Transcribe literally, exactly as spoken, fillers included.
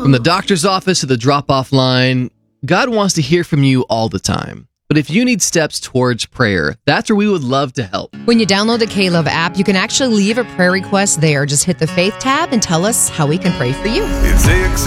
From the doctor's office to the drop-off line, God wants to hear from you all the time. But if you need steps towards prayer, that's where we would love to help. When you download the K-Love app, you can actually leave a prayer request there. Just hit the Faith tab and tell us how we can pray for you. It's